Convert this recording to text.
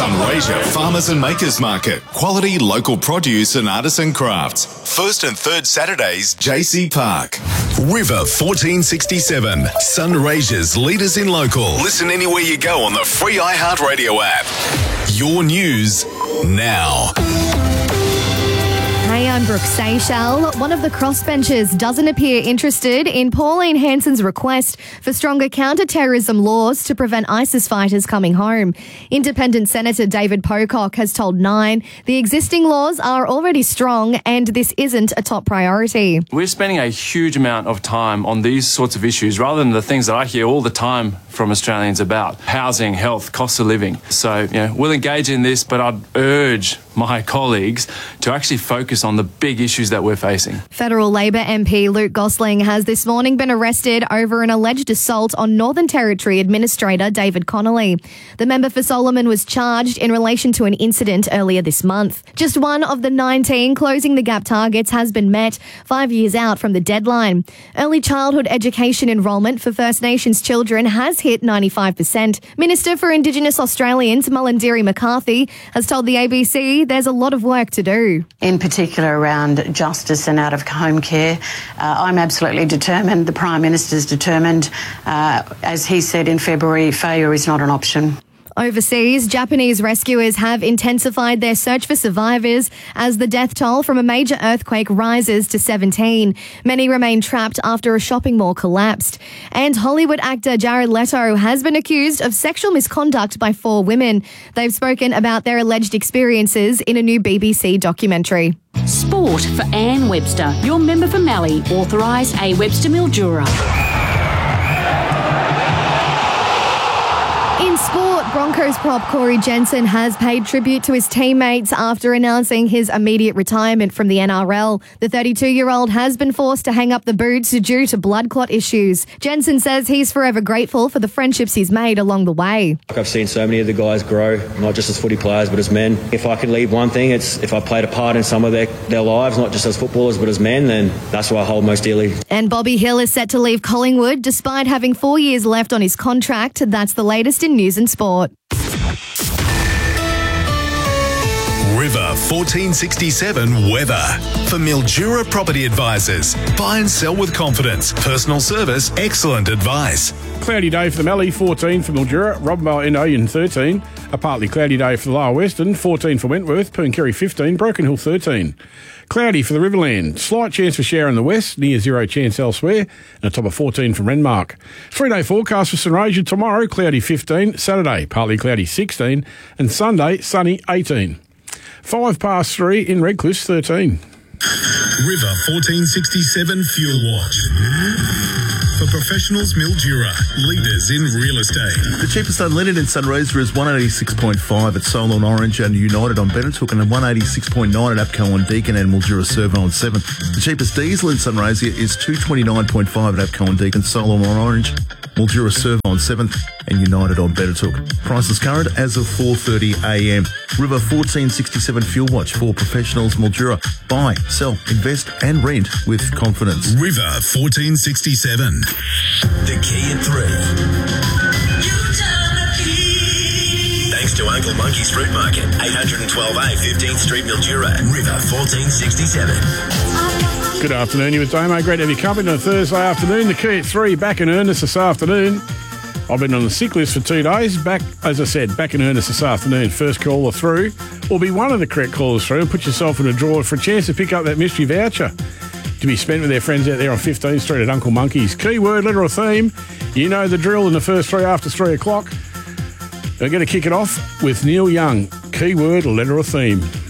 Sunraysia Farmers and Makers Market. Quality local produce and artisan crafts. First and third Saturdays, JC Park. River 1467. Sunraysia's leaders in local. Listen anywhere you go on the free iHeartRadio app. Your news now. Hey, I'm Brooke Seychelles. One of the crossbenchers doesn't appear interested in Pauline Hanson's request for stronger counter-terrorism laws to prevent ISIS fighters coming home. Independent Senator David Pocock has told Nine the existing laws are already strong and this isn't a top priority. We're spending a huge amount of time on these sorts of issues rather than the things that I hear all the time from Australians about: housing, health, cost of living. So, we'll engage in this, but I'd urge my colleagues to actually focus on the big issues that we're facing. Federal Labor MP Luke Gosling has this morning been arrested over an alleged assault on Northern Territory Administrator David Connolly. The member for Solomon was charged in relation to an incident earlier this month. Just one of the 19 Closing the Gap targets has been met, 5 years out from the deadline. Early childhood education enrolment for First Nations children has hit 95%. Minister for Indigenous Australians Mullindiri McCarthy has told the ABC there's a lot of work to do. In particular around justice and out-of-home care, I'm absolutely determined. The Prime Minister's determined. As he said in February, failure is not an option. Overseas, Japanese rescuers have intensified their search for survivors as the death toll from a major earthquake rises to 17. Many remain trapped after a shopping mall collapsed. And Hollywood actor Jared Leto has been accused of sexual misconduct by 4 women. They've spoken about their alleged experiences in a new BBC documentary. Sport for Anne Webster, your member for Mallee, authorised A. Webster Mildura. In sport, Broncos prop Corey Jensen has paid tribute to his teammates after announcing his immediate retirement from the NRL. The 32-year-old has been forced to hang up the boots due to blood clot issues. Jensen says he's forever grateful for the friendships he's made along the way. I've seen so many of the guys grow, not just as footy players, but as men. If I could leave one thing, it's if I played a part in some of their lives, not just as footballers, but as men, then that's what I hold most dearly. And Bobby Hill is set to leave Collingwood despite having 4 years left on his contract. That's the latest in news and sport. River 1467 weather. For Mildura Property Advisors. Buy and sell with confidence. Personal service, excellent advice. Cloudy day for the Mallee, 14 for Mildura, Robinvale and Oyen 13. A partly cloudy day for the Lower Western, 14 for Wentworth, Pooncarie 15, Broken Hill 13. Cloudy for the Riverland, slight chance for shower in the west, near zero chance elsewhere, and a top of 14 for Renmark. 3-day forecast for Sunraysia tomorrow, cloudy 15, Saturday partly cloudy 16, and Sunday sunny 18. 3:05 in Redcliffe 13. River 1467 Fuel Watch. For professionals, Mildura, leaders in real estate. The cheapest unleaded in Sunraysia is 186.5 at Solon Orange and United on Benetooke, and 186.9 at APCO on Deakin and Mildura Servo on 7th. The cheapest diesel in Sunraysia is 229.5 at APCO on Deakin, Solon on Orange, Mildura Servo on 7th and United on Benetooke. Prices current as of 4:30am. River 1467 Fuel Watch for professionals, Mildura. Buy, sell, invest and rent with confidence. River 1467. The key at 3. Thanks to Uncle Monkey's Fruit Market, 812A 15th Street, Mildura. River 1467. Good afternoon, you with Damo. Great to have you company on a Thursday afternoon. The key at 3, back in earnest this afternoon. I've been on the sick list for 2 days. Back in earnest this afternoon. First caller through will be one of the correct callers through and put yourself in a draw for a chance to pick up that mystery voucher to be spent with their friends out there on 15th Street at Uncle Monkey's. Keyword, letter or theme. You know the drill in the first 3 after 3 o'clock. We're going to kick it off with Neil Young. Keyword, letter or theme.